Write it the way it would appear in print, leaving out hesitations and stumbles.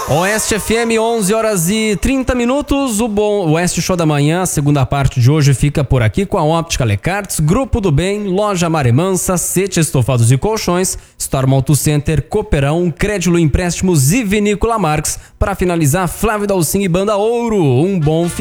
Oeste FM, 11 horas e 30 minutos. O Oeste Show da Manhã, a segunda parte de hoje, fica por aqui com a Óptica Lecartes, Grupo do Bem, Loja Maremansa, Sete Estofados e Colchões, Storm Auto Center, Cooperão, Crédito Empréstimos e Vinícola Marques. Para finalizar, Flávio Dalcin e Banda Ouro. Um bom